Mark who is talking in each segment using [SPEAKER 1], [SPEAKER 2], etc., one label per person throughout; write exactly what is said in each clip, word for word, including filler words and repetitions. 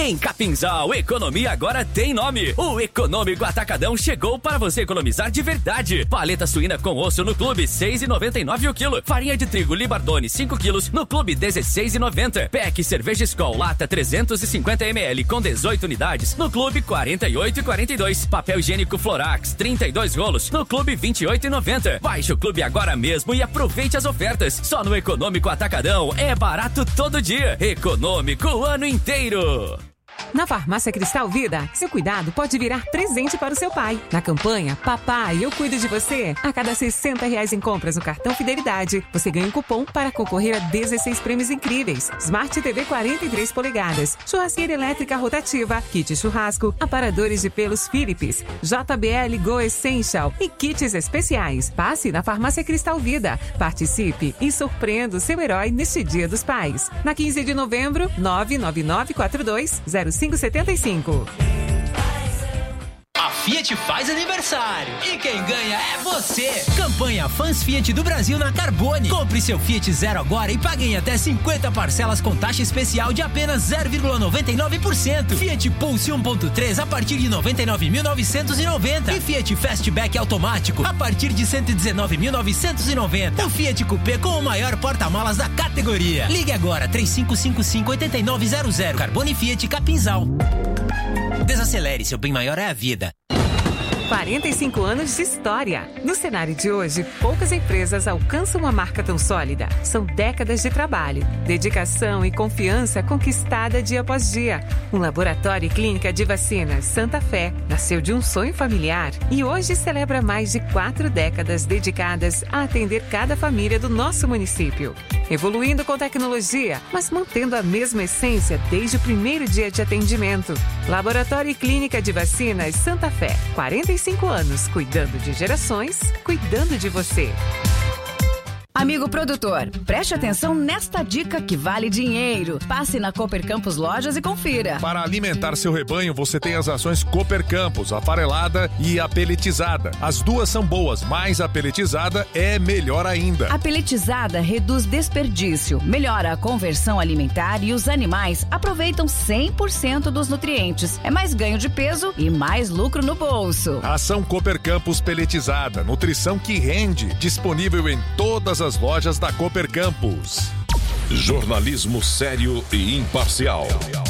[SPEAKER 1] Em Capinzal, economia agora tem nome. O Econômico Atacadão chegou para você economizar de verdade. Paleta suína com osso no clube, seis reais e noventa e nove centavos o quilo. Farinha de trigo Libardone, cinco quilos, no clube, dezesseis reais e noventa centavos. Pack cerveja Skol lata trezentos e cinquenta mililitros com dezoito unidades, no clube, quarenta e oito reais e quarenta e dois centavos. Papel higiênico Florax, trinta e dois rolos, no clube, vinte e oito reais e noventa centavos. Baixe o clube agora mesmo e aproveite as ofertas. Só no Econômico Atacadão é barato todo dia. Econômico o ano inteiro.
[SPEAKER 2] Na Farmácia Cristal Vida, seu cuidado pode virar presente para o seu pai. Na campanha Papai, eu cuido de você, a cada sessenta reais em compras no cartão Fidelidade, você ganha um cupom para concorrer a dezesseis prêmios incríveis. Smart T V quarenta e três polegadas, churrasqueira elétrica rotativa, kit churrasco, aparadores de pelos Philips, J B L Go Essential e kits especiais. Passe na Farmácia Cristal Vida, participe e surpreenda o seu herói neste Dia dos Pais. Na quinze de novembro, nove nove nove quatro dois zero cinco sete cinco.
[SPEAKER 3] A Fiat faz aniversário e quem ganha é você. Campanha Fãs Fiat do Brasil na Carbone. Compre seu Fiat Zero agora e pague em até cinquenta parcelas com taxa especial de apenas zero vírgula noventa e nove por cento. Fiat Pulse um ponto três a partir de noventa e nove mil novecentos e noventa e Fiat Fastback automático a partir de cento e dezenove mil novecentos e noventa. O Fiat Coupé com o maior porta-malas da categoria. Ligue agora três cinco cinco cinco, oito nove zero zero. Carbone Fiat Capinzal. Desacelere, seu bem maior é a vida.
[SPEAKER 2] quarenta e cinco anos de história. No cenário de hoje, poucas empresas alcançam uma marca tão sólida. São décadas de trabalho, dedicação e confiança conquistada dia após dia. Um laboratório e clínica de vacinas Santa Fé nasceu de um sonho familiar e hoje celebra mais de quatro décadas dedicadas a atender cada família do nosso município. Evoluindo com tecnologia, mas mantendo a mesma essência desde o primeiro dia de atendimento. Laboratório e Clínica de Vacinas Santa Fé. quarenta e cinco anos, cuidando de gerações, cuidando de você.
[SPEAKER 4] Amigo produtor, preste atenção nesta dica que vale dinheiro. Passe na Cooper Campos Lojas e confira.
[SPEAKER 5] Para alimentar seu rebanho, você tem as ações Cooper Campos, a farelada e a peletizada. As duas são boas, mas a peletizada é melhor ainda.
[SPEAKER 4] A peletizada reduz desperdício, melhora a conversão alimentar e os animais aproveitam cem por cento dos nutrientes. É mais ganho de peso e mais lucro no bolso.
[SPEAKER 5] Ação Cooper Campos peletizada, nutrição que rende, disponível em todas as lojas da Cooper Campos.
[SPEAKER 6] Jornalismo sério e imparcial.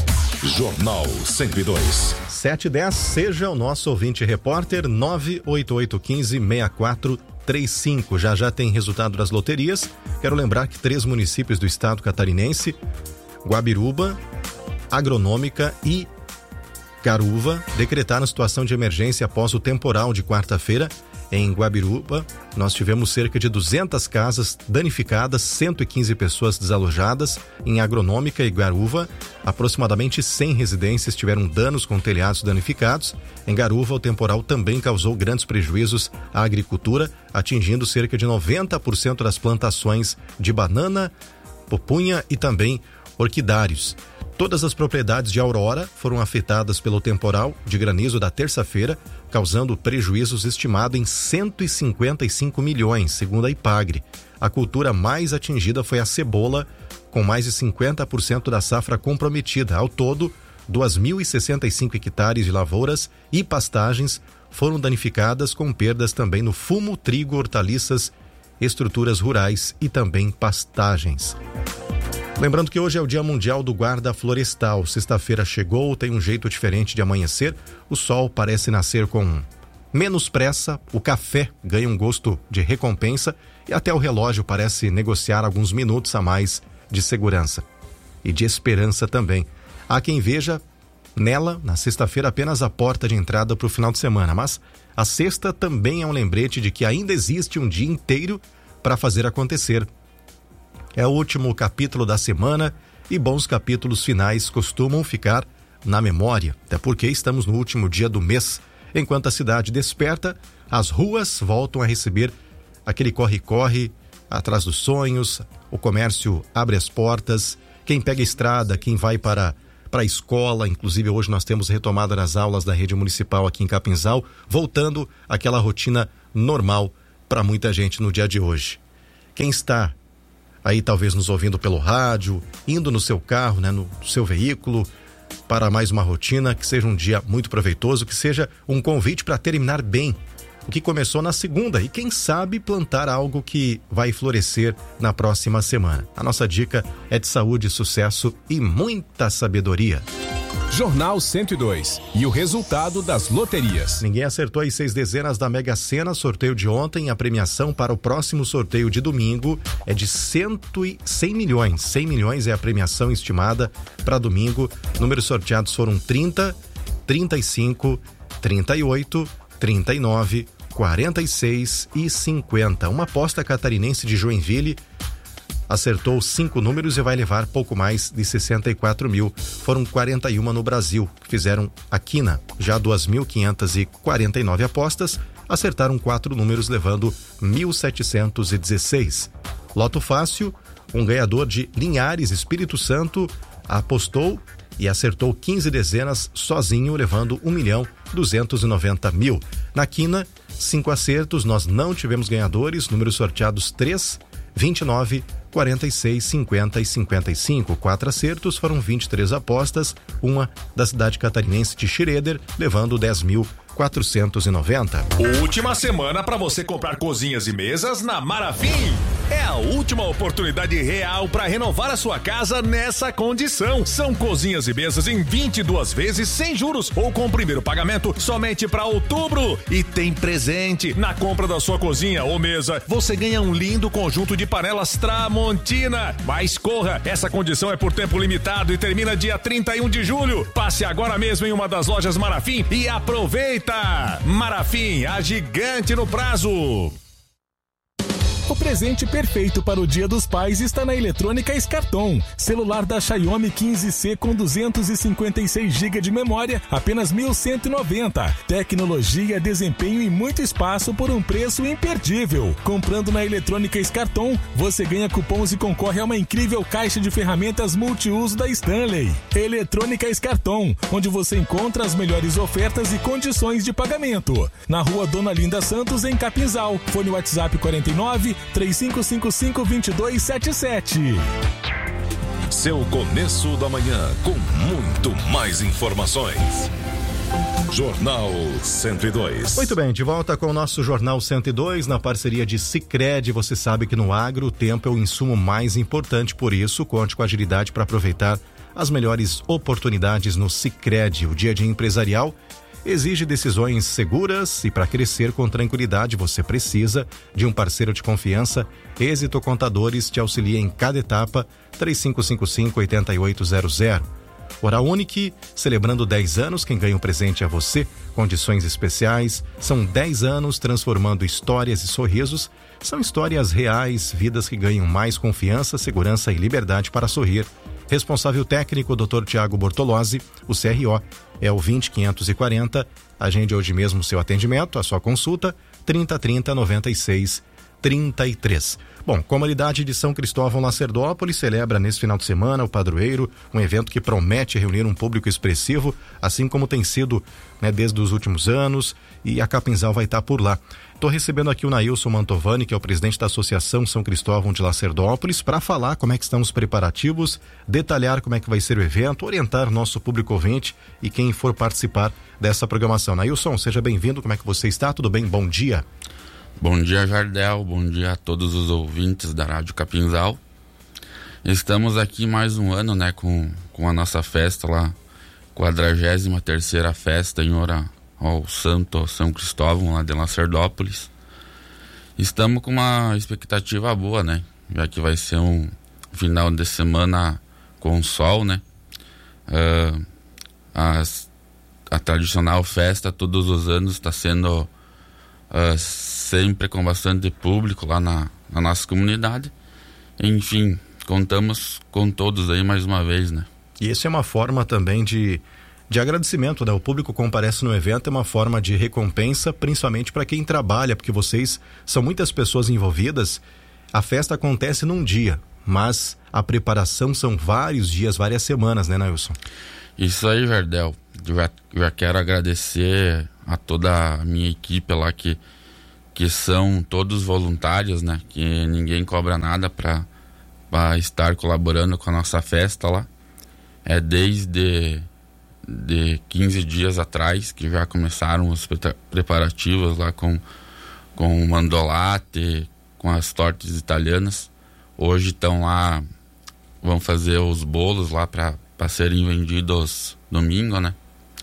[SPEAKER 6] Jornal cento e dois.
[SPEAKER 7] sete e dez, seja o nosso ouvinte repórter nove oito oito um cinco, seis quatro três cinco. Já já tem resultado das loterias. Quero lembrar que três municípios do estado catarinense, Guabiruba, Agronômica e Garuva, decretaram situação de emergência após o temporal de quarta-feira. Em Guabiruba, nós tivemos cerca de duzentas casas danificadas, cento e quinze pessoas desalojadas. Em Agronômica e Garuva, aproximadamente cem residências tiveram danos com telhados danificados. Em Garuva, o temporal também causou grandes prejuízos à agricultura, atingindo cerca de noventa por cento das plantações de banana, pupunha e também orquidários. Todas as propriedades de Aurora foram afetadas pelo temporal de granizo da terça-feira, causando prejuízos estimados em cento e cinquenta e cinco milhões, segundo a Ipagre. A cultura mais atingida foi a cebola, com mais de cinquenta por cento da safra comprometida. Ao todo, dois mil e sessenta e cinco hectares de lavouras e pastagens foram danificadas, com perdas também no fumo, trigo, hortaliças, estruturas rurais e também pastagens. Lembrando que hoje é o Dia Mundial do Guarda Florestal. Sexta-feira chegou, tem um jeito diferente de amanhecer. O sol parece nascer com menos pressa, o café ganha um gosto de recompensa e até o relógio parece negociar alguns minutos a mais de segurança e de esperança também. Há quem veja nela, na sexta-feira, apenas a porta de entrada para o final de semana, mas a sexta também é um lembrete de que ainda existe um dia inteiro para fazer acontecer. É o último capítulo da semana e bons capítulos finais costumam ficar na memória, até porque estamos no último dia do mês. Enquanto a cidade desperta, as ruas voltam a receber aquele corre-corre atrás dos sonhos, o comércio abre as portas, quem pega a estrada, quem vai para, para a escola, inclusive hoje nós temos retomada nas aulas da rede municipal aqui em Capinzal, voltando àquela rotina normal para muita gente no dia de hoje. Quem está aí talvez nos ouvindo pelo rádio, indo no seu carro, né, no seu veículo, para mais uma rotina, que seja um dia muito proveitoso, que seja um convite para terminar bem o que começou na segunda e quem sabe plantar algo que vai florescer na próxima semana. A nossa dica é de saúde, sucesso e muita sabedoria.
[SPEAKER 8] Jornal cento e dois e o resultado das loterias.
[SPEAKER 7] Ninguém acertou as seis dezenas da Mega Sena, sorteio de ontem. A premiação para o próximo sorteio de domingo é de cento e cem milhões. cem milhões é a premiação estimada para domingo. Números sorteados foram trinta, trinta e cinco, trinta e oito, trinta e nove, quarenta e seis e cinquenta. Uma aposta catarinense de Joinville acertou cinco números e vai levar pouco mais de sessenta e quatro mil. Foram quarenta e uma no Brasil, que fizeram a quina. Já duas mil quinhentas e quarenta e nove apostas acertaram quatro números, levando mil setecentos e dezesseis. Loto Fácil, um ganhador de Linhares, Espírito Santo, apostou e acertou quinze dezenas sozinho, levando um milhão duzentos e noventa mil. Na quina, cinco acertos, nós não tivemos ganhadores, números sorteados três, vinte e nove, quarenta e seis, cinquenta e cinquenta e cinco. Quatro acertos, foram vinte e três apostas, uma da cidade catarinense de Schroeder, levando dez mil quatrocentos e noventa.
[SPEAKER 5] Última semana para você comprar cozinhas e mesas na Marafim. É a última oportunidade real para renovar a sua casa nessa condição. São cozinhas e mesas em vinte e duas vezes sem juros ou com o primeiro pagamento somente para outubro. E tem presente. Na compra da sua cozinha ou mesa, você ganha um lindo conjunto de panelas Tramontina. Mas corra, essa condição é por tempo limitado e termina dia trinta e um de julho. Passe agora mesmo em uma das lojas Marafim e aproveita. Marafim, a gigante no prazo.
[SPEAKER 8] O presente perfeito para o Dia dos Pais está na Eletrônica Scarton. Celular da Xiaomi quinze C com duzentos e cinquenta e seis gigas de memória, apenas mil cento e noventa. Tecnologia, desempenho e muito espaço por um preço imperdível. Comprando na Eletrônica Scarton, você ganha cupons e concorre a uma incrível caixa de ferramentas multiuso da Stanley. Eletrônica Scarton, onde você encontra as melhores ofertas e condições de pagamento. Na Rua Dona Linda Santos, em Capinzal. Fone WhatsApp quarenta e nove, três cinco cinco cinco, dois dois sete sete.
[SPEAKER 6] Seu começo da manhã com muito mais informações. Jornal cento e dois.
[SPEAKER 7] Muito bem, de volta com o nosso Jornal cento e dois na parceria de Sicredi. Você sabe que no agro o tempo é o insumo mais importante, por isso conte com agilidade para aproveitar as melhores oportunidades no Sicredi. O dia a dia empresarial exige decisões seguras e para crescer com tranquilidade você precisa de um parceiro de confiança. Êxito Contadores te auxilia em cada etapa. Três cinco cinco cinco, oito oito zero zero. Oral Unique, celebrando dez anos, quem ganha o presente é você. Condições especiais, são dez anos transformando histórias e sorrisos. São histórias reais, vidas que ganham mais confiança, segurança e liberdade para sorrir. Responsável técnico, doutor Tiago Bortolozzi, o C R O é o vinte quinhentos e quarenta. Agende hoje mesmo o seu atendimento, a sua consulta, trinta trinta, noventa e seis, trinta e três. Bom, Comunidade de São Cristóvão Lacerdópolis celebra nesse final de semana o Padroeiro, um evento que promete reunir um público expressivo, assim como tem sido, né, desde os últimos anos, e a Capinzal vai estar por lá. Estou recebendo aqui o Nailson Mantovani, que é o presidente da Associação São Cristóvão de Lacerdópolis, para falar como é que estão os preparativos, detalhar como é que vai ser o evento, orientar nosso público ouvinte e quem for participar dessa programação. Nailson, seja bem-vindo, como é que você está? Tudo bem? Bom dia.
[SPEAKER 9] Bom dia, Jardel, bom dia a todos os ouvintes da Rádio Capinzal. Estamos aqui mais um ano, né, com, com a nossa festa lá, quadragésima terceira festa em hora ao Santo São Cristóvão lá de Lacerdópolis. Estamos com uma expectativa boa, né, já que vai ser um final de semana com sol, né. Uh, as, a tradicional festa todos os anos está sendo Uh, sempre com bastante público lá na, na nossa comunidade. Enfim, contamos com todos aí mais uma vez, né?
[SPEAKER 7] E isso é uma forma também de, de agradecimento, né? O público comparece no evento, é uma forma de recompensa, principalmente para quem trabalha, porque vocês são muitas pessoas envolvidas. A festa acontece num dia, mas a preparação são vários dias, várias semanas, né, Nailson?
[SPEAKER 9] Isso aí, Jardel. Já, já quero agradecer a toda a minha equipe lá, que, que são todos voluntários, né? Que ninguém cobra nada para estar colaborando com a nossa festa lá. É desde de quinze dias atrás, que já começaram os preparativos lá com, com o mandolate, com as tortas italianas. Hoje estão lá, vão fazer os bolos lá para serem vendidos domingo, né?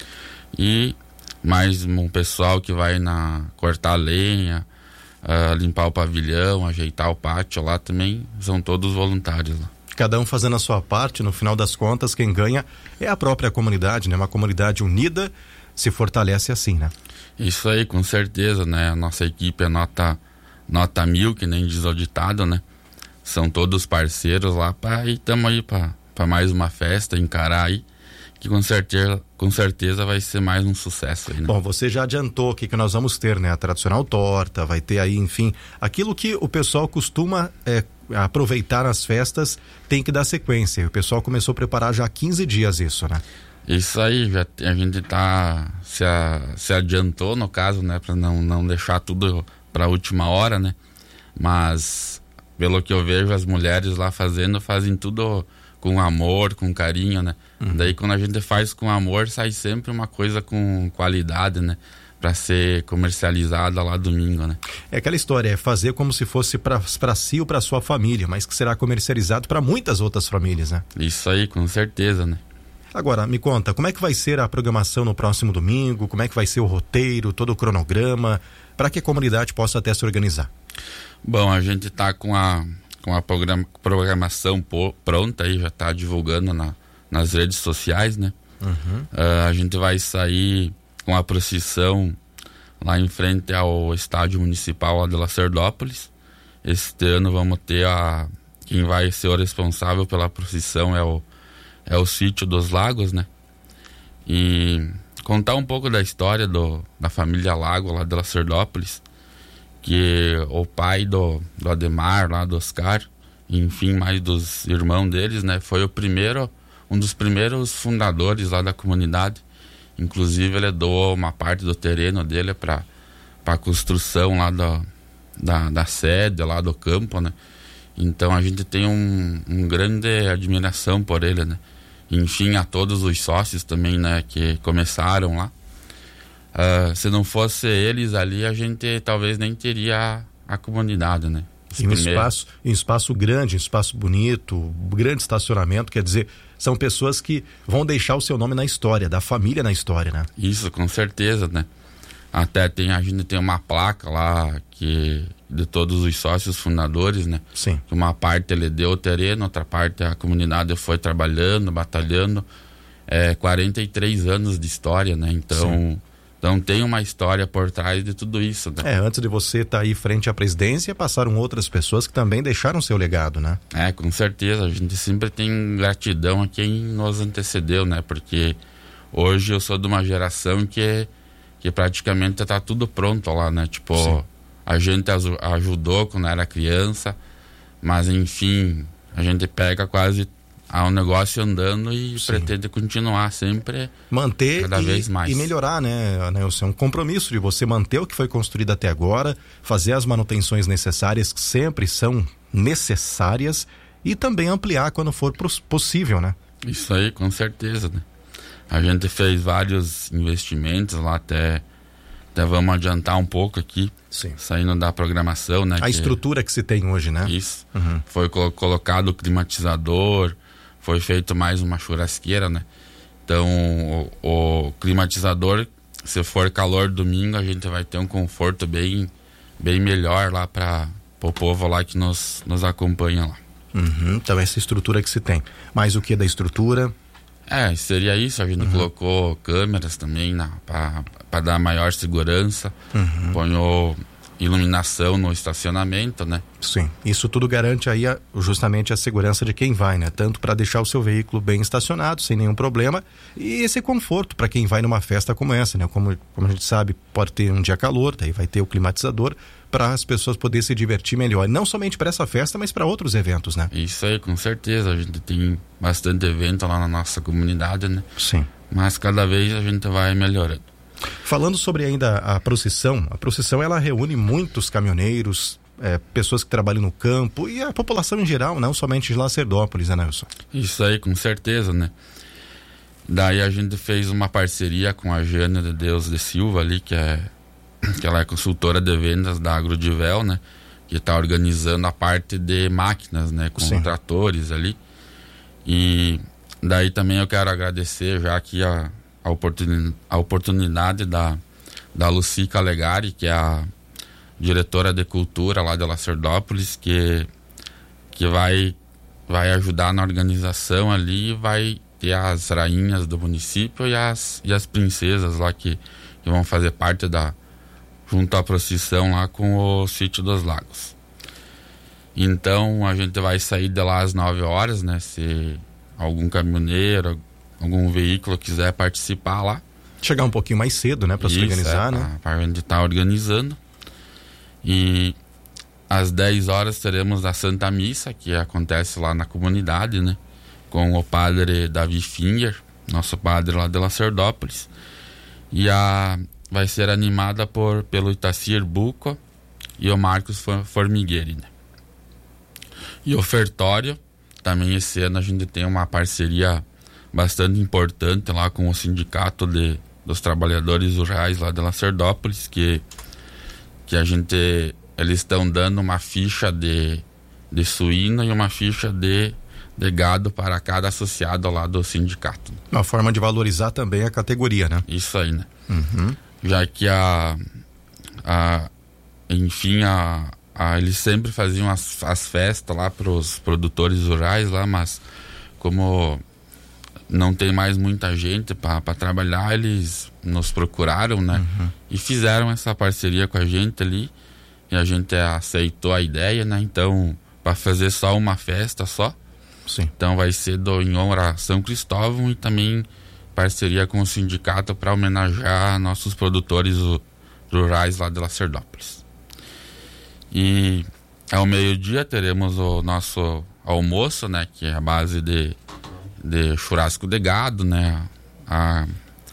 [SPEAKER 9] E mais um pessoal que vai na cortar lenha, uh, limpar o pavilhão, ajeitar o pátio lá também, são todos voluntários lá.
[SPEAKER 7] Cada um fazendo a sua parte, no final das contas, quem ganha é a própria comunidade, né? Uma comunidade unida se fortalece assim, né?
[SPEAKER 9] Isso aí, com certeza, né? A nossa equipe é nota, nota mil, que nem diz o ditado, né? São todos parceiros lá, pra, e estamos aí para mais uma festa, encarar aí, que com certeza, com certeza vai ser mais um sucesso aí, né?
[SPEAKER 7] Bom, você já adiantou o que, que nós vamos ter, né? A tradicional torta, vai ter aí, enfim, aquilo que o pessoal costuma é, aproveitar nas festas, tem que dar sequência. O pessoal começou a preparar já há quinze dias isso, né?
[SPEAKER 9] Isso aí, já, a gente tá, se, a, se adiantou no caso, né? Para não, não deixar tudo para a última hora, né? Mas, pelo que eu vejo, as mulheres lá fazendo, fazem tudo com amor, com carinho, né? Uhum. Daí quando a gente faz com amor, sai sempre uma coisa com qualidade, né? Para ser comercializada lá domingo, né?
[SPEAKER 7] É aquela história, é fazer como se fosse para si ou para sua família, mas que será comercializado para muitas outras famílias, né?
[SPEAKER 9] Isso aí, com certeza, né?
[SPEAKER 7] Agora, me conta, como é que vai ser a programação no próximo domingo? Como é que vai ser o roteiro, todo o cronograma, para que a comunidade possa até se organizar?
[SPEAKER 9] Bom, a gente tá com a com a programa, programação pronta aí, já tá divulgando na, nas redes sociais, né? Uhum. Uh, a gente vai sair com a procissão lá em frente ao estádio municipal lá de Lacerdópolis. Este ano vamos ter a... Quem vai ser o responsável pela procissão é o, é o Sítio dos Lagos, né? E contar um pouco da história do, da família Lago lá de Lacerdópolis, que o pai do, do Ademar, lá do Oscar, enfim, mais dos irmãos deles, né? Foi o primeiro, um dos primeiros fundadores lá da comunidade. Inclusive ele doou uma parte do terreno dele para a construção lá do, da, da sede, lá do campo, né? Então a gente tem um, um grande admiração por ele, né? Enfim, a todos os sócios também, né? Que começaram lá. Uh, se não fosse eles ali, a gente talvez nem teria a, a comunidade, né?
[SPEAKER 7] Em um espaço, em espaço grande, em espaço bonito, grande estacionamento, quer dizer, são pessoas que vão deixar o seu nome na história, da família na história, né?
[SPEAKER 9] Isso, com certeza, né? Até tem, a gente tem uma placa lá que, de todos os sócios fundadores, né?
[SPEAKER 7] Sim.
[SPEAKER 9] Uma parte ele deu o terreno, outra parte a comunidade foi trabalhando, batalhando. É, quarenta e três anos de história, né? Então... Sim. Então tem uma história por trás de tudo isso, né?
[SPEAKER 7] É, antes de você estar tá aí frente à presidência, passaram outras pessoas que também deixaram seu legado, né?
[SPEAKER 9] É, com certeza. A gente sempre tem gratidão a quem nos antecedeu, né? Porque hoje eu sou de uma geração que, que praticamente tá tudo pronto lá, né? Tipo, sim, a gente ajudou quando era criança, mas enfim, a gente pega quase há um negócio andando e sim, pretende continuar sempre,
[SPEAKER 7] manter
[SPEAKER 9] cada
[SPEAKER 7] e,
[SPEAKER 9] vez mais.
[SPEAKER 7] E melhorar, né, Nelson? É um compromisso de você manter o que foi construído até agora, fazer as manutenções necessárias, que sempre são necessárias, e também ampliar quando for possível, né?
[SPEAKER 9] Isso aí, com certeza, né? A gente fez vários investimentos lá, até, até vamos adiantar um pouco aqui, sim, saindo da programação, né?
[SPEAKER 7] A que, estrutura que se tem hoje, né?
[SPEAKER 9] Isso. Uhum. Foi colo- colocado o climatizador, foi feito mais uma churrasqueira, né? Então, o, o climatizador, se for calor domingo, a gente vai ter um conforto bem, bem melhor lá para o povo lá que nos, nos acompanha lá.
[SPEAKER 7] Uhum. Então, essa estrutura que se tem. Mais o que da estrutura?
[SPEAKER 9] É, seria isso. A gente uhum. colocou câmeras também para dar maior segurança. Uhum. Ponhou iluminação no estacionamento, né?
[SPEAKER 7] Sim, isso tudo garante aí a, justamente a segurança de quem vai, né? Tanto para deixar o seu veículo bem estacionado, sem nenhum problema, e esse conforto para quem vai numa festa como essa, né? Como, como a gente sabe, pode ter um dia calor, daí vai ter o climatizador para as pessoas poderem se divertir melhor, não somente para essa festa, mas para outros eventos, né?
[SPEAKER 9] Isso aí, com certeza, a gente tem bastante evento lá na nossa comunidade, né?
[SPEAKER 7] Sim.
[SPEAKER 9] Mas cada vez a gente vai melhorando.
[SPEAKER 7] Falando sobre ainda a procissão, a procissão ela reúne muitos caminhoneiros, é, pessoas que trabalham no campo e a população em geral, não somente de Lacerdópolis, né, Nelson?
[SPEAKER 9] Isso aí, com certeza, né? Daí a gente fez uma parceria com a Jane de Deus de Silva ali, que é que ela é consultora de vendas da Agrodivel, né? Que está organizando a parte de máquinas, né? Com Sim. tratores ali. E daí também eu quero agradecer já aqui a, a, oportuni, a oportunidade da, da Lucy Calegari, que é a diretora de cultura lá de Lacerdópolis, que, que vai, vai ajudar na organização ali e vai ter as rainhas do município e as, e as princesas lá que, que vão fazer parte da, junto à procissão lá com o Sítio dos Lagos. Então a gente vai sair de lá às nove horas, né? Se algum caminhoneiro, algum veículo quiser participar lá.
[SPEAKER 7] Chegar um pouquinho mais cedo, né? Para se organizar,
[SPEAKER 9] é,
[SPEAKER 7] né?
[SPEAKER 9] Para a gente estar organizando. E às dez horas teremos a Santa Missa, que acontece lá na comunidade, né? Com o padre Davi Finger, nosso padre lá de Lacerdópolis. E a, vai ser animada por, pelo Itacir Buco e o Marcos Formigueri, né? E o ofertório, também esse ano a gente tem uma parceria bastante importante lá com o Sindicato de, dos Trabalhadores Rurais lá de Lacerdópolis, que, que a gente, eles estão dando uma ficha de, de suína e uma ficha de de gado para cada associado lá do sindicato.
[SPEAKER 7] Uma forma de valorizar também a categoria, né?
[SPEAKER 9] Isso aí, né?
[SPEAKER 7] Uhum.
[SPEAKER 9] Já que a, a enfim, a, a, eles sempre faziam as, as festas lá para os produtores rurais lá, mas como não tem mais muita gente para trabalhar, eles nos procuraram, né? Uhum. E fizeram essa parceria com a gente ali, e a gente aceitou a ideia, né? Então, para fazer só uma festa só.
[SPEAKER 7] Sim.
[SPEAKER 9] Então vai ser do, em honra a São Cristóvão e também parceria com o sindicato para homenagear nossos produtores rurais lá de Lacerdópolis. E ao meio-dia teremos o nosso almoço, né? Que é a base de, de churrasco de gado, né? A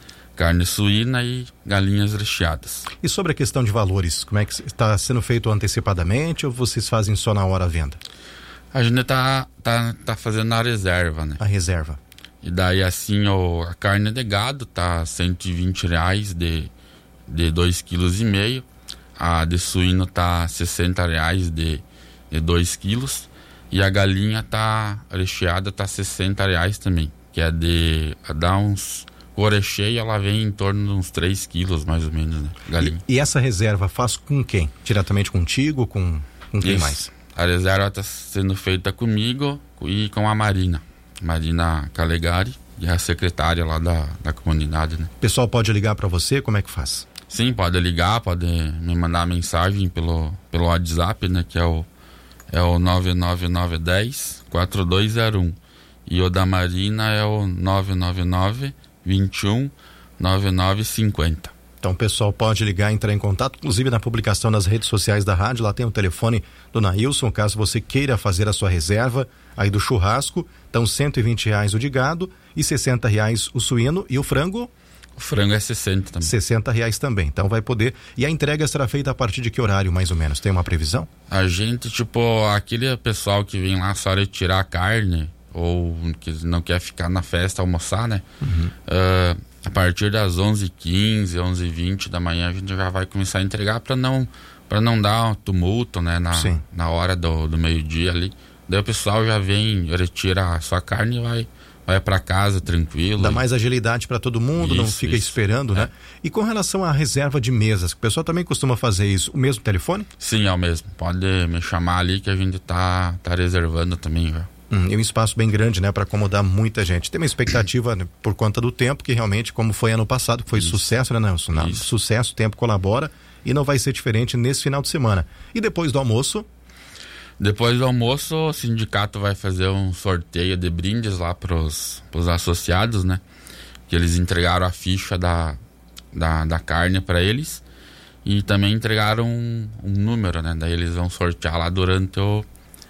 [SPEAKER 9] carne suína e galinhas recheadas.
[SPEAKER 7] E sobre a questão de valores, como é que está sendo feito antecipadamente ou vocês fazem só na hora a venda?
[SPEAKER 9] A gente tá, tá, tá fazendo a reserva, né?
[SPEAKER 7] A reserva.
[SPEAKER 9] E daí assim, o, a carne de gado tá cento e vinte reais de, de dois quilos e meio. A de suíno tá sessenta reais de, de dois quilos. E a galinha tá recheada, tá sessenta reais também. Que é de, dá uns, o recheio ela vem em torno de uns três quilos mais ou menos, né? Galinha.
[SPEAKER 7] E, e essa reserva faz com quem? Diretamente contigo, com, com quem
[SPEAKER 9] Isso.
[SPEAKER 7] mais?
[SPEAKER 9] A reserva está sendo feita comigo e com a Marina. Marina Calegari, que é a secretária lá da, da comunidade, né?
[SPEAKER 7] O pessoal pode ligar para você, como é que faz?
[SPEAKER 9] Sim, pode ligar, pode me mandar mensagem pelo, pelo WhatsApp, né? Que é o, é o nove nove nove um zero quatro dois zero um. E o da Marina é o nove nove nove, vinte e um, noventa e nove cinquenta.
[SPEAKER 7] Então o pessoal pode ligar, entrar em contato, inclusive na publicação nas redes sociais da rádio, lá tem o telefone do Nailson, caso você queira fazer a sua reserva aí do churrasco. Então cento e vinte reais o de gado e sessenta reais o suíno, e o frango?
[SPEAKER 9] O frango é sessenta também.
[SPEAKER 7] sessenta reais também, então vai poder. E a entrega será feita a partir de que horário mais ou menos? Tem uma previsão?
[SPEAKER 9] A gente, tipo, aquele pessoal que vem lá só retirar a carne ou que não quer ficar na festa almoçar, né? Uhum. Uh, a partir das onze e quinze, onze e vinte da manhã a gente já vai começar a entregar para não, para não dar um tumulto, né? Na, na hora do, do meio-dia ali. Daí o pessoal já vem, retira a sua carne e vai, vai para casa tranquilo.
[SPEAKER 7] Dá
[SPEAKER 9] e...
[SPEAKER 7] mais agilidade para todo mundo, isso, não fica isso. esperando, é. né? E com relação à reserva de mesas, o pessoal também costuma fazer isso, o mesmo telefone?
[SPEAKER 9] Sim, é o mesmo. Pode me chamar ali que a gente tá, tá reservando também já.
[SPEAKER 7] Hum, e um espaço bem grande, né, para acomodar muita gente. Tem uma expectativa, né, por conta do tempo, que realmente, como foi ano passado, que foi Isso. sucesso, né, Nelson? Não, sucesso, o tempo colabora e não vai ser diferente nesse final de semana. E depois do almoço?
[SPEAKER 9] Depois do almoço, o sindicato vai fazer um sorteio de brindes lá pros, pros associados, né? Que eles entregaram a ficha da, da, da carne para eles e também entregaram um, um número, né? Daí eles vão sortear lá durante o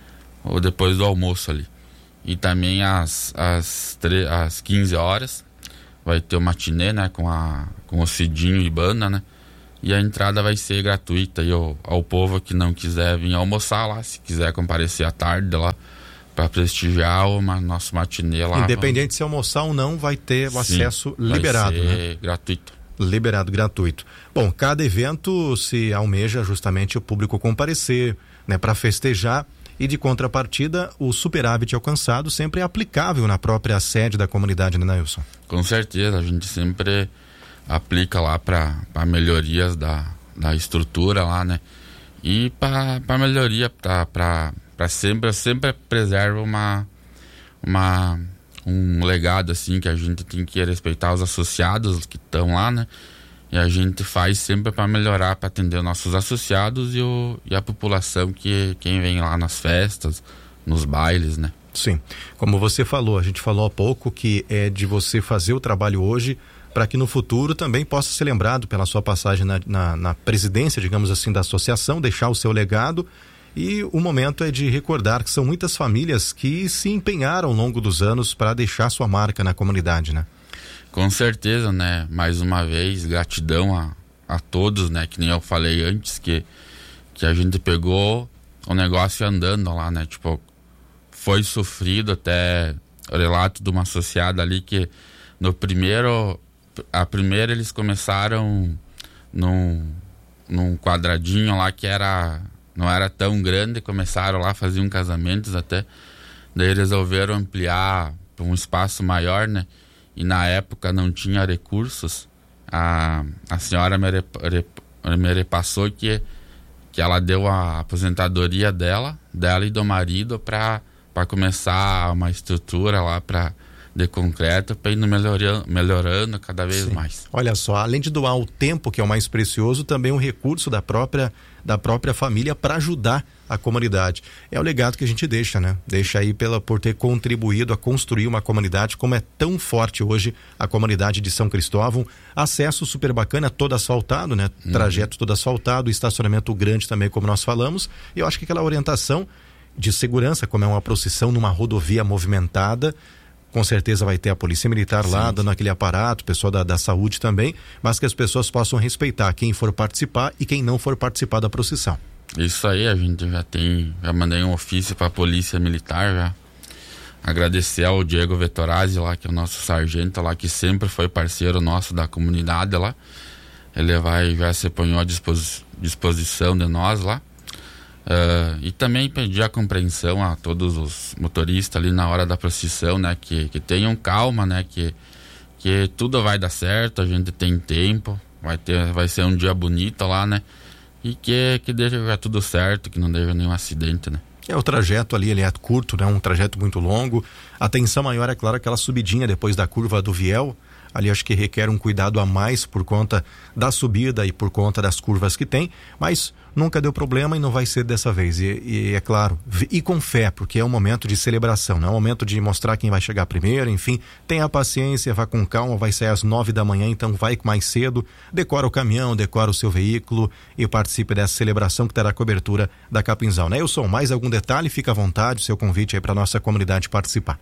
[SPEAKER 9] ou depois do almoço ali. E também às, às, tre- às quinze horas vai ter o matinê, né? Com, a, com o Cidinho e banda, né? E a entrada vai ser gratuita. E ao, ao povo que não quiser vir almoçar lá, se quiser comparecer à tarde lá, para prestigiar o ma- nosso matinê lá.
[SPEAKER 7] Independente se almoçar ou não, vai ter o
[SPEAKER 9] Sim,
[SPEAKER 7] acesso liberado,
[SPEAKER 9] vai ser
[SPEAKER 7] né?
[SPEAKER 9] gratuito.
[SPEAKER 7] Liberado, gratuito. Bom, cada evento se almeja justamente o público comparecer, né, para festejar, e de contrapartida o superávit alcançado sempre é aplicável na própria sede da comunidade, né, Nailson?
[SPEAKER 9] Com certeza, a gente sempre aplica lá para melhorias da, da estrutura lá, né? E para melhoria, para sempre, sempre preserva uma, uma, um legado assim, que a gente tem que respeitar os associados que estão lá, né? E a gente faz sempre para melhorar, para atender os nossos associados e, o, e a população que quem vem lá nas festas, nos bailes, né?
[SPEAKER 7] Sim, como você falou, a gente falou há pouco que é de você fazer o trabalho hoje para que no futuro também possa ser lembrado pela sua passagem na, na, na presidência, digamos assim, da associação, deixar o seu legado. E o momento é de recordar que são muitas famílias que se empenharam ao longo dos anos para deixar sua marca na comunidade, né?
[SPEAKER 9] Com certeza, né? Mais uma vez, gratidão a, a todos, né? Que nem eu falei antes, que, que a gente pegou o negócio andando lá, né? Tipo, foi sofrido até o relato de uma associada ali que no primeiro, a primeira eles começaram num, num quadradinho lá que era, não era tão grande, começaram lá, faziam casamentos até, daí resolveram ampliar para um espaço maior, né? E na época não tinha recursos. A, a senhora me, rep, me repassou que, que ela deu a aposentadoria dela, dela e do marido para começar uma estrutura lá para de concreto, para ir melhorando, melhorando cada vez
[SPEAKER 7] Sim.
[SPEAKER 9] mais.
[SPEAKER 7] Olha só, além de doar o tempo, que é o mais precioso, também um recurso da própria, da própria família para ajudar a comunidade. É o legado que a gente deixa, né? Deixa aí pela, por ter contribuído a construir uma comunidade como é tão forte hoje a comunidade de São Cristóvão. Acesso super bacana, todo asfaltado, né? Uhum. Trajeto todo asfaltado, estacionamento grande também, como nós falamos. E eu acho que aquela orientação de segurança, como é uma procissão numa rodovia movimentada, com certeza vai ter a polícia militar sim, lá, dando aquele aparato, pessoal da, da saúde também, mas que as pessoas possam respeitar quem for participar e quem não for participar da procissão.
[SPEAKER 9] Isso aí, a gente já tem, já mandei um ofício para a polícia militar, já agradecer ao Diego Vettorazzi lá, que é o nosso sargento lá, que sempre foi parceiro nosso da comunidade lá. Ele vai, já se ponhou à dispos, disposição de nós lá. Uh, e também pedir a compreensão a todos os motoristas ali na hora da procissão, né? Que, que tenham calma, né? Que, que tudo vai dar certo, a gente tem tempo, vai, ter, vai ser um dia bonito lá, né? E que, que deixe tudo certo, que não deixe nenhum acidente, né?
[SPEAKER 7] É, o trajeto ali, ele é curto, né? Um trajeto muito longo. A tensão maior é, claro, aquela subidinha depois da curva do Viel. Ali acho que requer um cuidado a mais por conta da subida e por conta das curvas que tem, mas nunca deu problema e não vai ser dessa vez. E, e é claro, e com fé, porque é um momento de celebração, não é um momento de mostrar quem vai chegar primeiro, enfim, tenha paciência, vá com calma, vai sair às nove da manhã, então vai mais cedo, decora o caminhão, decora o seu veículo e participe dessa celebração que terá cobertura da Capinzal, né? Wilson, mais algum detalhe? Fica à vontade, seu convite aí para nossa comunidade participar.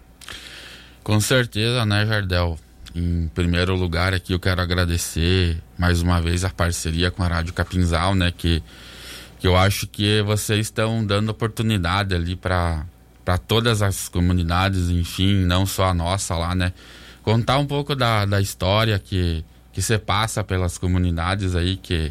[SPEAKER 9] Com certeza, né, Jardel? Em primeiro lugar aqui eu quero agradecer mais uma vez a parceria com a Rádio Capinzal, né? Que, que eu acho que vocês estão dando oportunidade ali para para todas as comunidades, enfim, não só a nossa lá, né? Contar um pouco da, da história que, que se passa pelas comunidades aí, que,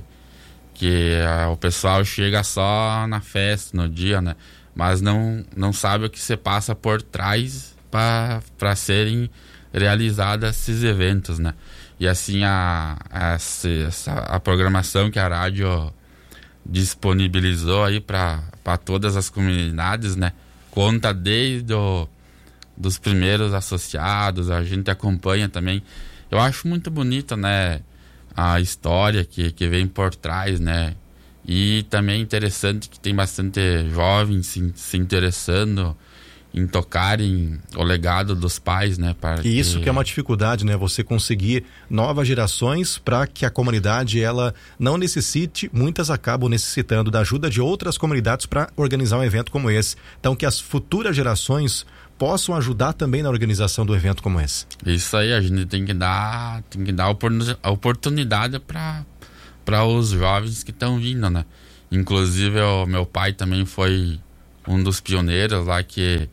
[SPEAKER 9] que a, o pessoal chega só na festa, no dia, né? Mas não, não sabe o que se passa por trás para serem realizados esses eventos, né? E assim a, a, essa, a programação que a rádio disponibilizou aí para todas as comunidades, né? Conta desde o, dos primeiros associados, a gente acompanha também. Eu acho muito bonita, né? A história que, que vem por trás, né? E também interessante que tem bastante jovens se, se interessando em tocarem o legado dos pais, né? Para
[SPEAKER 7] e isso
[SPEAKER 9] que...
[SPEAKER 7] que é uma dificuldade, né? Você conseguir novas gerações para que a comunidade, ela não necessite, muitas acabam necessitando da ajuda de outras comunidades para organizar um evento como esse. Então, que as futuras gerações possam ajudar também na organização do evento como esse.
[SPEAKER 9] Isso aí, a gente tem que dar, tem que dar a oportunidade para para os jovens que estão vindo, né? Inclusive, o meu pai também foi um dos pioneiros lá que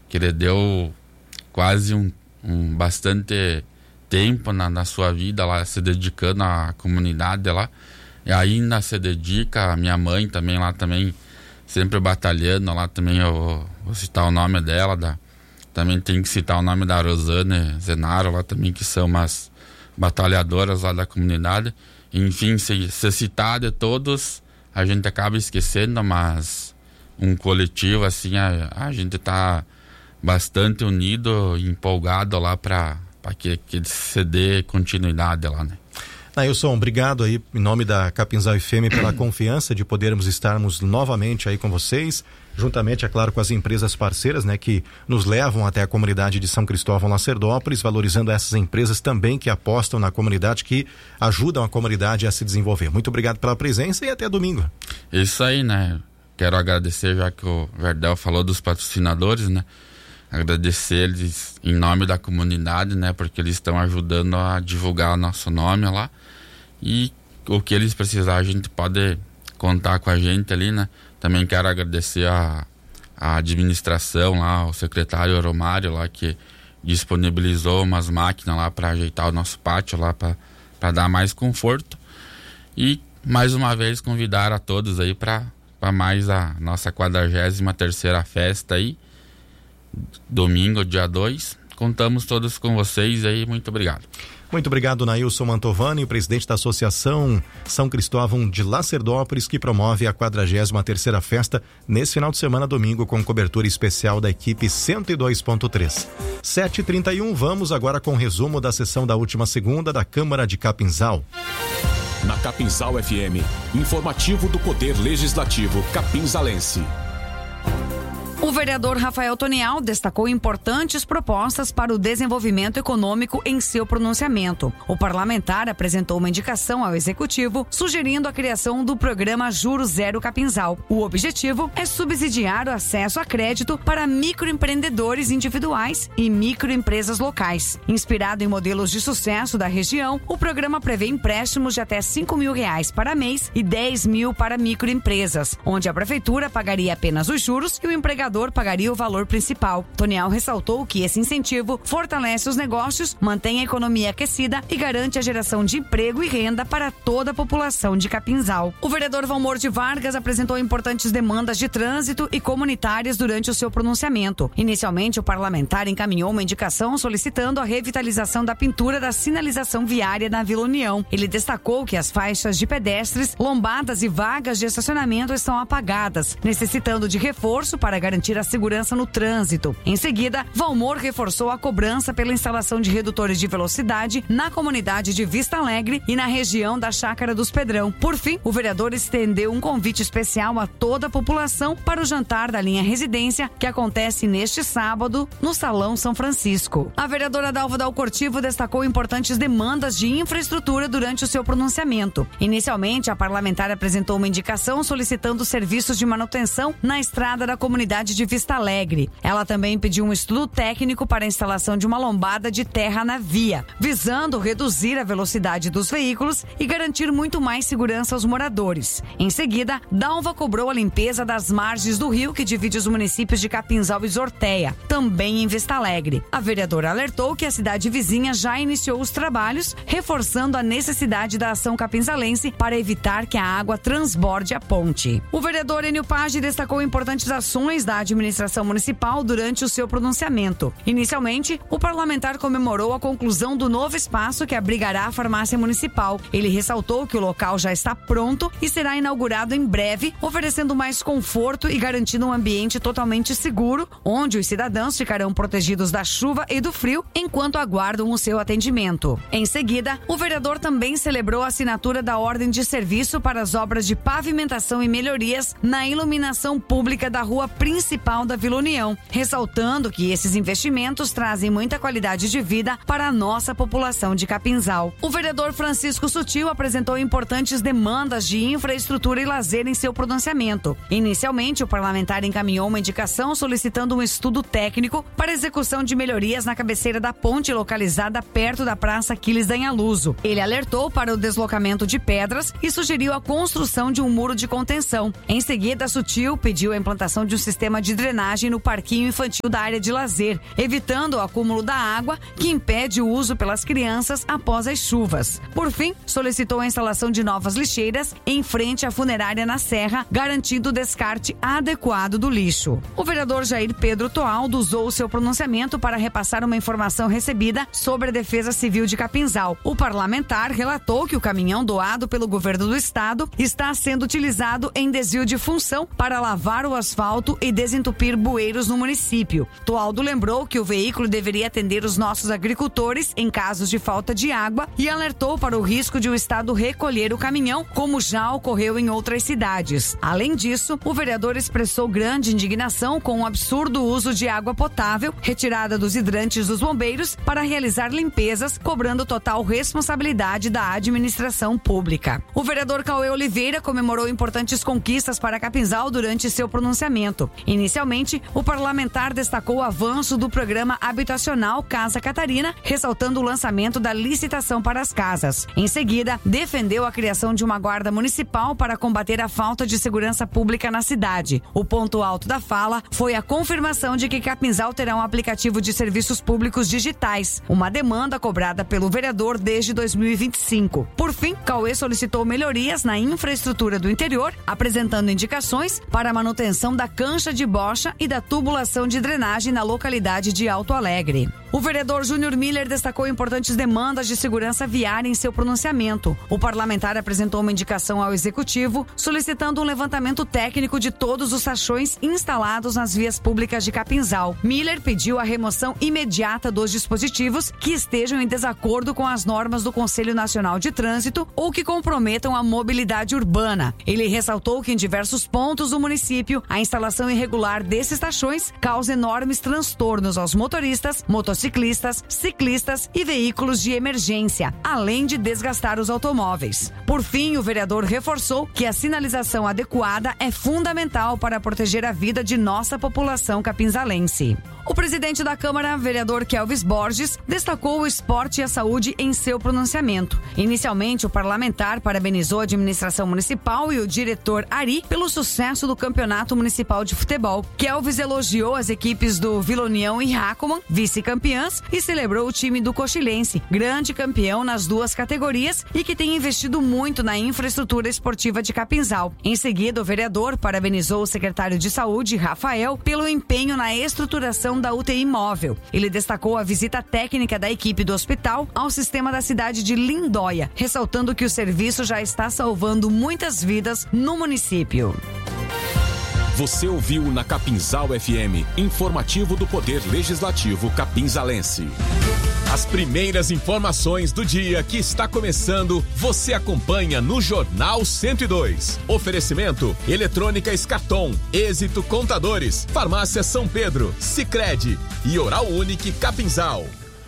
[SPEAKER 9] que ele deu quase um, um bastante tempo na, na sua vida lá, se dedicando à comunidade lá, e ainda se dedica, a minha mãe também lá também, sempre batalhando lá também, eu vou citar o nome dela, da, também tem que citar o nome da Rosane Zenaro lá também, que são umas batalhadoras lá da comunidade. Enfim, se, se citar de todos, a gente acaba esquecendo, mas um coletivo assim, a, a gente tá bastante unido e empolgado lá para que, que se dê continuidade lá, né?
[SPEAKER 7] Nailson, obrigado aí em nome da Capinzal F M pela confiança de podermos estarmos novamente aí com vocês, juntamente, é claro, com as empresas parceiras, né, que nos levam até a comunidade de São Cristóvão Lacerdópolis, valorizando essas empresas também que apostam na comunidade, que ajudam a comunidade a se desenvolver. Muito obrigado pela presença e até domingo.
[SPEAKER 9] Isso aí, né? Quero agradecer, já que o Verdel falou dos patrocinadores, né? Agradecer eles em nome da comunidade, né? Porque eles estão ajudando a divulgar o nosso nome lá. E o que eles precisarem, a gente pode contar com a gente ali, né? Também quero agradecer a, a administração lá, o secretário Romário lá, que disponibilizou umas máquinas lá para ajeitar o nosso pátio lá, para dar mais conforto. E mais uma vez convidar a todos aí para mais a nossa quadragésima terceira festa aí, domingo, dia dois. Contamos todos com vocês aí, muito obrigado.
[SPEAKER 7] Muito obrigado, Nailson Mantovani, presidente da Associação São Cristóvão de Lacerdópolis, que promove a quadragésima terceira festa nesse final de semana, domingo, com cobertura especial da equipe cento e dois ponto três. sete e trinta e um, vamos agora com o resumo da sessão da última segunda da Câmara de Capinzal.
[SPEAKER 10] Na Capinzal F M, informativo do Poder Legislativo capinzalense.
[SPEAKER 11] O vereador Rafael Tonial destacou importantes propostas para o desenvolvimento econômico em seu pronunciamento. O parlamentar apresentou uma indicação ao executivo, sugerindo a criação do programa Juro Zero Capinzal. O objetivo é subsidiar o acesso a crédito para microempreendedores individuais e microempresas locais. Inspirado em modelos de sucesso da região, o programa prevê empréstimos de até cinco mil reais para mês e dez mil para microempresas, onde a prefeitura pagaria apenas os juros e o empregador pagaria o valor principal. Tonial ressaltou que esse incentivo fortalece os negócios, mantém a economia aquecida e garante a geração de emprego e renda para toda a população de Capinzal. O vereador Valmor de Vargas apresentou importantes demandas de trânsito e comunitárias durante o seu pronunciamento. Inicialmente, o parlamentar encaminhou uma indicação solicitando a revitalização da pintura da sinalização viária na Vila União. Ele destacou que as faixas de pedestres, lombadas e vagas de estacionamento estão apagadas, necessitando de reforço para garantir a segurança no trânsito. Em seguida, Valmor reforçou a cobrança pela instalação de redutores de velocidade na comunidade de Vista Alegre e na região da Chácara dos Pedrão. Por fim, o vereador estendeu um convite especial a toda a população para o jantar da linha Residência, que acontece neste sábado no Salão São Francisco. A vereadora Dalva Dalcortivo destacou importantes demandas de infraestrutura durante o seu pronunciamento. Inicialmente, a parlamentar apresentou uma indicação solicitando serviços de manutenção na estrada da comunidade de Vista Alegre. Ela também pediu um estudo técnico para a instalação de uma lombada de terra na via, visando reduzir a velocidade dos veículos e garantir muito mais segurança aos moradores. Em seguida, Dalva cobrou a limpeza das margens do rio que divide os municípios de Capinzal e Zorteia, também em Vista Alegre. A vereadora alertou que a cidade vizinha já iniciou os trabalhos, reforçando a necessidade da ação capinzalense para evitar que a água transborde a ponte. O vereador Enio Page destacou importantes ações da administração municipal durante o seu pronunciamento. Inicialmente, o parlamentar comemorou a conclusão do novo espaço que abrigará a farmácia municipal. Ele ressaltou que o local já está pronto e será inaugurado em breve, oferecendo mais conforto e garantindo um ambiente totalmente seguro, onde os cidadãos ficarão protegidos da chuva e do frio enquanto aguardam o seu atendimento. Em seguida, o vereador também celebrou a assinatura da ordem de serviço para as obras de pavimentação e melhorias na iluminação pública da rua principal da Vila União, ressaltando que esses investimentos trazem muita qualidade de vida para a nossa população de Capinzal. O vereador Francisco Sutil apresentou importantes demandas de infraestrutura e lazer em seu pronunciamento. Inicialmente, o parlamentar encaminhou uma indicação solicitando um estudo técnico para execução de melhorias na cabeceira da ponte localizada perto da Praça Aquiles Danhaluso. Ele alertou para o deslocamento de pedras e sugeriu a construção de um muro de contenção. Em seguida, Sutil pediu a implantação de um sistema de drenagem no parquinho infantil da área de lazer, evitando o acúmulo da água que impede o uso pelas crianças após as chuvas. Por fim, solicitou a instalação de novas lixeiras em frente à funerária na Serra, garantindo o descarte adequado do lixo. O vereador Jair Pedro Toaldo usou o seu pronunciamento para repassar uma informação recebida sobre a Defesa Civil de Capinzal. O parlamentar relatou que o caminhão doado pelo governo do estado está sendo utilizado em desvio de função para lavar o asfalto e desentupir bueiros no município. Toaldo lembrou que o veículo deveria atender os nossos agricultores em casos de falta de água e alertou para o risco de o estado recolher o caminhão, como já ocorreu em outras cidades. Além disso, o vereador expressou grande indignação com o absurdo uso de água potável retirada dos hidrantes dos bombeiros para realizar limpezas, cobrando total responsabilidade da administração pública. O vereador Cauê Oliveira comemorou importantes conquistas para Capinzal durante seu pronunciamento. Inicialmente, o parlamentar destacou o avanço do programa habitacional Casa Catarina, ressaltando o lançamento da licitação para as casas. Em seguida, defendeu a criação de uma guarda municipal para combater a falta de segurança pública na cidade. O ponto alto da fala foi a confirmação de que Capinzal terá um aplicativo de serviços públicos digitais, uma demanda cobrada pelo vereador desde dois mil e vinte e cinco. Por fim, Cauê solicitou melhorias na infraestrutura do interior, apresentando indicações para a manutenção da cancha de bocha e da tubulação de drenagem na localidade de Alto Alegre. O vereador Júnior Miller destacou importantes demandas de segurança viária em seu pronunciamento. O parlamentar apresentou uma indicação ao executivo, solicitando um levantamento técnico de todos os sachões instalados nas vias públicas de Capinzal. Miller pediu a remoção imediata dos dispositivos que estejam em desacordo com as normas do Conselho Nacional de Trânsito ou que comprometam a mobilidade urbana. Ele ressaltou que em diversos pontos do município, a instalação irregular desses sachões causa enormes transtornos aos motoristas, motociclistas, ciclistas e veículos de emergência, além de desgastar os automóveis. Por fim, o vereador reforçou que a sinalização adequada é fundamental para proteger a vida de nossa população capinzalense. O presidente da Câmara, vereador Kelvis Borges, destacou o esporte e a saúde em seu pronunciamento. Inicialmente, o parlamentar parabenizou a administração municipal e o diretor Ari pelo sucesso do Campeonato Municipal de Futebol. Kelvis elogiou as equipes do Vila União e Racoman, vice-campeãs, e celebrou o time do Cochilense, grande campeão nas duas categorias e que tem investido muito na infraestrutura esportiva de Capinzal. Em seguida, o vereador parabenizou o secretário de Saúde, Rafael, pelo empenho na estruturação da U T I móvel. Ele destacou a visita técnica da equipe do hospital ao sistema da cidade de Lindóia, ressaltando que o serviço já está salvando muitas vidas no município.
[SPEAKER 10] Você ouviu na Capinzal F M, informativo do Poder Legislativo Capinzalense. As primeiras informações do dia que está começando, você acompanha no Jornal cento e dois. Oferecimento: Eletrônica Escarton, Êxito Contadores, Farmácia São Pedro, Sicredi e Oral Unique Capinzal.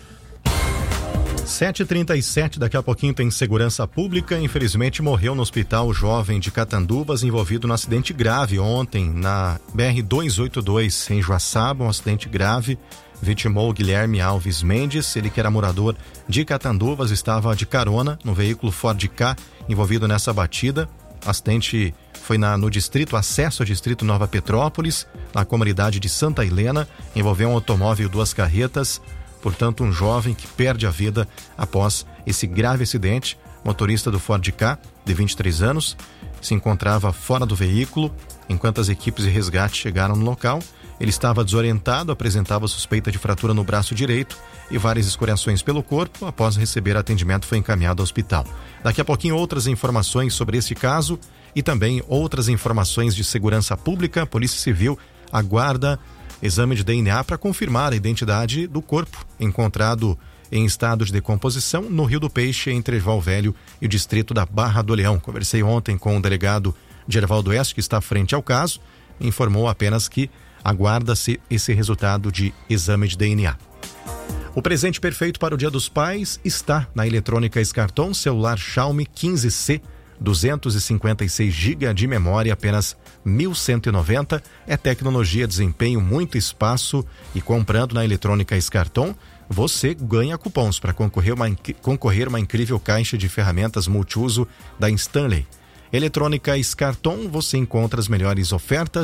[SPEAKER 7] sete e trinta e sete, daqui a pouquinho tem segurança pública. Infelizmente morreu no hospital o jovem de Catanduvas envolvido num acidente grave ontem na B R duzentos e oitenta e dois em Joaçaba, um acidente grave. Vitimou Guilherme Alves Mendes, ele que era morador de Catanduvas, estava de carona no veículo Ford Ka envolvido nessa batida. O acidente foi na, no distrito, acesso ao distrito Nova Petrópolis, na comunidade de Santa Helena, envolveu um automóvel e duas carretas. Portanto, um jovem que perde a vida após esse grave acidente. Motorista do Ford Ka, de vinte e três anos, se encontrava fora do veículo enquanto as equipes de resgate chegaram no local. Ele estava desorientado, apresentava suspeita de fratura no braço direito e várias escoriações pelo corpo. Após receber atendimento, foi encaminhado ao hospital. Daqui a pouquinho, outras informações sobre esse caso e também outras informações de segurança pública. A Polícia Civil aguarda exame de D N A para confirmar a identidade do corpo encontrado em estado de decomposição no Rio do Peixe, entre Erval Velho e o distrito da Barra do Leão. Conversei ontem com o delegado de Erval do Oeste, que está frente ao caso, e informou apenas que aguarda-se esse resultado de exame de D N A. O presente perfeito para o Dia dos Pais está na Eletrônica Escarton, celular Xiaomi quinze C, duzentos e cinquenta e seis gigabytes de memória, apenas mil cento e noventa. É tecnologia, desempenho, muito espaço, e comprando na Eletrônica Escarton, você ganha cupons para concorrer uma, concorrer uma incrível caixa de ferramentas multiuso da Stanley. Eletrônica Escarton, você encontra as melhores ofertas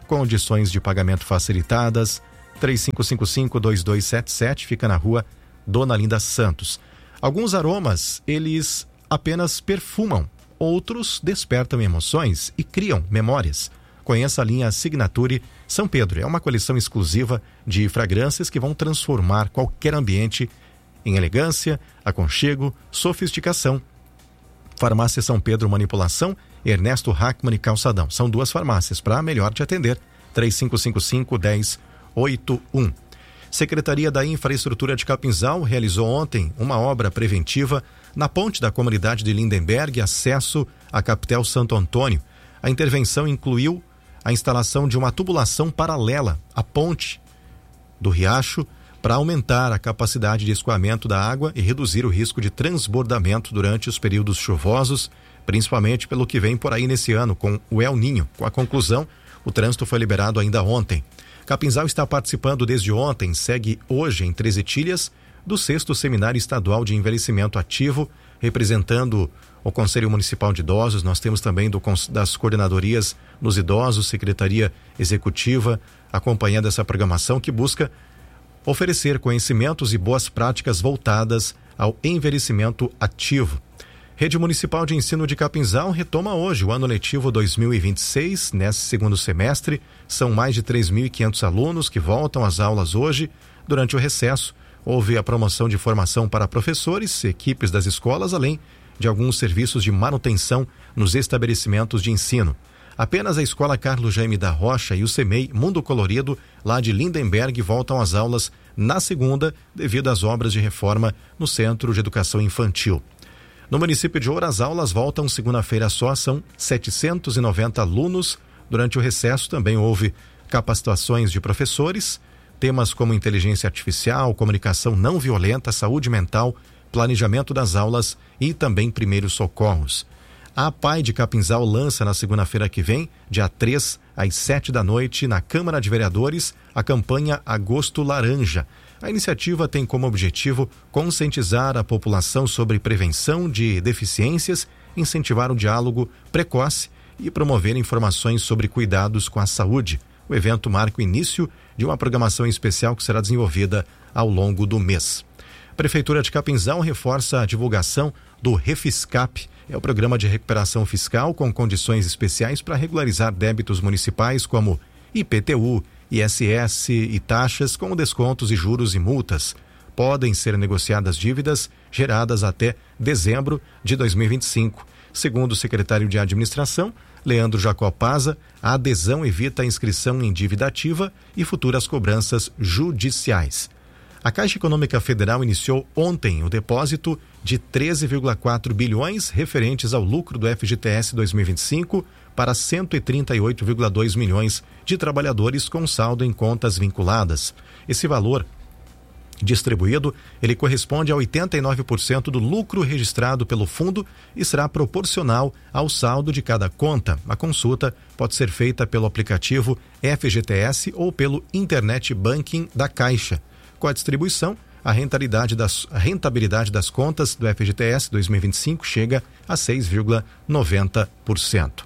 [SPEAKER 7] condições de pagamento facilitadas. três cinco cinco cinco, dois dois sete sete, fica na rua Dona Linda Santos. Alguns aromas, eles apenas perfumam, outros despertam emoções e criam memórias. Conheça a linha Signature São Pedro. É uma coleção exclusiva de fragrâncias que vão transformar qualquer ambiente em elegância, aconchego, sofisticação. Farmácia São Pedro Manipulação, Ernesto Hackman e Calçadão. São duas farmácias para melhor te atender. três cinco cinco cinco, um zero oito um. Secretaria da Infraestrutura de Capinzal realizou ontem uma obra preventiva na ponte da comunidade de Lindenberg, acesso à Capitel Santo Antônio. A intervenção incluiu a instalação de uma tubulação paralela à ponte do Riacho para aumentar a capacidade de escoamento da água e reduzir o risco de transbordamento durante os períodos chuvosos, principalmente pelo que vem por aí nesse ano com o El Ninho. Com a conclusão, o trânsito foi liberado ainda ontem. Capinzal está participando desde ontem, segue hoje em Três Etilhas, do sexto Seminário Estadual de Envelhecimento Ativo, representando o Conselho Municipal de Idosos. Nós temos também do, das coordenadorias nos idosos, Secretaria Executiva, acompanhando essa programação que busca oferecer conhecimentos e boas práticas voltadas ao envelhecimento ativo. Rede Municipal de Ensino de Capinzal retoma hoje o ano letivo dois mil e vinte e seis, nesse segundo semestre. São mais de três mil e quinhentos alunos que voltam às aulas hoje. Durante o recesso, houve a promoção de formação para professores, equipes das escolas, além de alguns serviços de manutenção nos estabelecimentos de ensino. Apenas a Escola Carlos Jaime da Rocha e o CEMEI Mundo Colorido, lá de Lindenberg, voltam às aulas na segunda, devido às obras de reforma no Centro de Educação Infantil. No município de Ouro, as aulas voltam segunda-feira só, são setecentos e noventa alunos. Durante o recesso também houve capacitações de professores, temas como inteligência artificial, comunicação não violenta, saúde mental, planejamento das aulas e também primeiros socorros. A P A I de Capinzal lança na segunda-feira que vem, dia três, às sete da noite, na Câmara de Vereadores, a campanha Agosto Laranja. A iniciativa tem como objetivo conscientizar a população sobre prevenção de deficiências, incentivar o diálogo precoce e promover informações sobre cuidados com a saúde. O evento marca o início de uma programação especial que será desenvolvida ao longo do mês. A Prefeitura de Capinzal reforça a divulgação do Refiscap. É o programa de recuperação fiscal com condições especiais para regularizar débitos municipais como I P T U, I S S e taxas com descontos e juros e multas. Podem ser negociadas dívidas geradas até dezembro de dois mil e vinte e cinco. Segundo o secretário de Administração, Leandro Jacó Paza, a adesão evita a inscrição em dívida ativa e futuras cobranças judiciais. A Caixa Econômica Federal iniciou ontem o depósito de treze vírgula quatro bilhões referentes ao lucro do F G T S dois mil e vinte e cinco para cento e trinta e oito vírgula dois milhões de trabalhadores com saldo em contas vinculadas. Esse valor distribuído, ele corresponde a oitenta e nove por cento do lucro registrado pelo fundo e será proporcional ao saldo de cada conta. A consulta pode ser feita pelo aplicativo F G T S ou pelo Internet Banking da Caixa. Com a distribuição, a rentabilidade das, a rentabilidade das contas do F G T S dois mil e vinte e cinco chega a seis vírgula noventa por cento.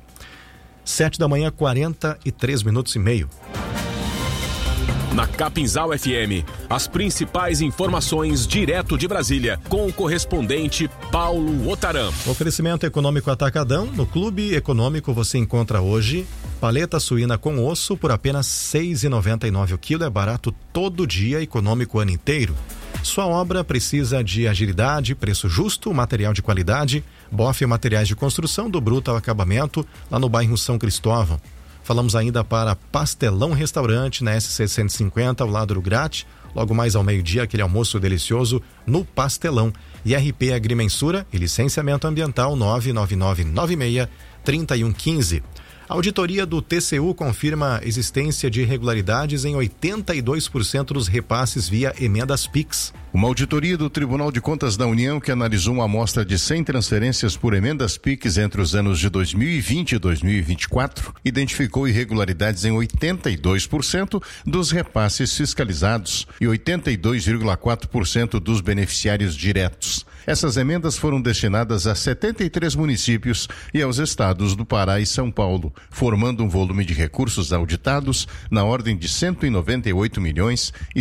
[SPEAKER 7] Sete da manhã, quarenta e três minutos e meio.
[SPEAKER 10] Na Capinzal F M, as principais informações direto de Brasília, com o correspondente Paulo Otaram.
[SPEAKER 7] Oferecimento econômico Atacadão. No Clube Econômico você encontra hoje paleta suína com osso por apenas seis reais e noventa e nove centavos o quilo. É barato todo dia, econômico o ano inteiro. Sua obra precisa de agilidade, preço justo, material de qualidade. Bofe Materiais de Construção, do bruto ao acabamento, lá no bairro São Cristóvão. Falamos ainda para Pastelão Restaurante, na S C cento e cinquenta, ao lado do Grate. Logo mais ao meio-dia, aquele almoço delicioso no Pastelão. E R P Agrimensura e Licenciamento Ambiental nove nove nove nove seis, três um um cinco. A auditoria do T C U confirma a existência de irregularidades em oitenta e dois por cento dos repasses via emendas Pix.
[SPEAKER 12] Uma auditoria do Tribunal de Contas da União, que analisou uma amostra de cem transferências por emendas Pix entre os anos de dois mil e vinte e dois mil e vinte e quatro, identificou irregularidades em oitenta e dois por cento dos repasses fiscalizados e oitenta e dois vírgula quatro por cento dos beneficiários diretos. Essas emendas foram destinadas a setenta e três municípios e aos estados do Pará e São Paulo, formando um volume de recursos auditados na ordem de cento e noventa e oito milhões e